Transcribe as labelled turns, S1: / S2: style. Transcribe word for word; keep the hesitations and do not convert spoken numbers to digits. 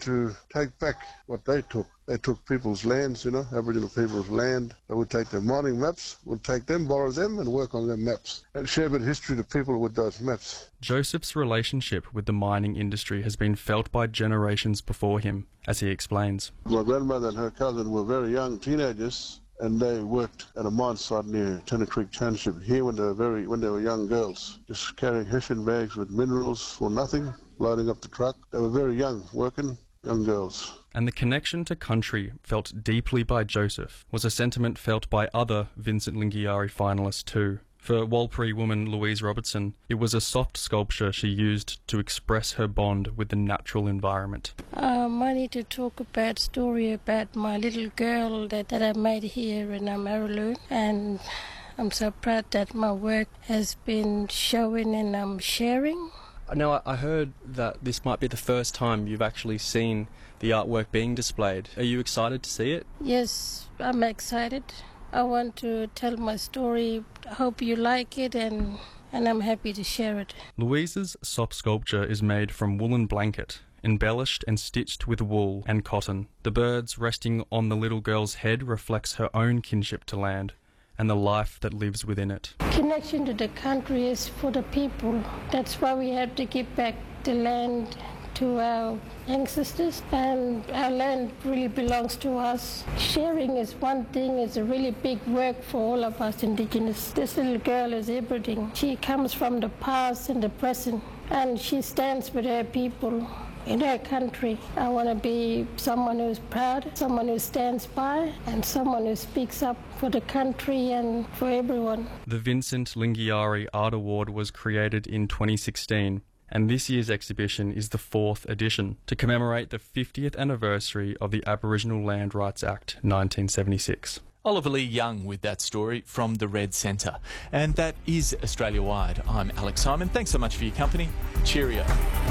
S1: to take back what they took. They took people's lands, you know, Aboriginal people's land. They would take their mining maps, would take them, borrow them and work on their maps and share a bit of history to people with those maps.
S2: Joseph's relationship with the mining industry has been felt by generations before him, as he explains.
S1: My grandmother and her cousin were very young teenagers, and they worked at a mine site near Tennant Creek Township here when they were very when they were young girls, just carrying hessian bags with minerals for nothing, loading up the truck. They were very young, working, young girls.
S2: And the connection to country felt deeply by Joseph was a sentiment felt by other Vincent Lingiari finalists too. For Warlpiri woman Louise Robertson, it was a soft sculpture she used to express her bond with the natural environment.
S3: Um, I need to talk about story about my little girl that, that I made here in Maraloo, and I'm so proud that my work has been showing and I'm sharing.
S4: Now, I heard that this might be the first time you've actually seen the artwork being displayed. Are you excited to see it?
S3: Yes, I'm excited. I want to tell my story. I hope you like it, and, and I'm happy to share it.
S2: Louise's soft sculpture is made from woolen blanket, embellished and stitched with wool and cotton. The birds resting on the little girl's head reflects her own kinship to land and the life that lives within it.
S3: Connection to the country is for the people. That's why we have to give back the land to our ancestors, and our land really belongs to us. Sharing is one thing, it's a really big work for all of us Indigenous. This little girl is everything. She comes from the past and the present, and she stands with her people in her country. I want to be someone who's proud, someone who stands by, and someone who speaks up for the country and for everyone.
S2: The Vincent Lingiari Art Award was created in twenty sixteen. And this year's exhibition is the fourth edition to commemorate the fiftieth anniversary of the Aboriginal Land Rights Act nineteen seventy-six.
S5: Oliver Lee Young with that story from the Red Centre. And that is Australia Wide. I'm Alex Simon. Thanks so much for your company. Cheerio.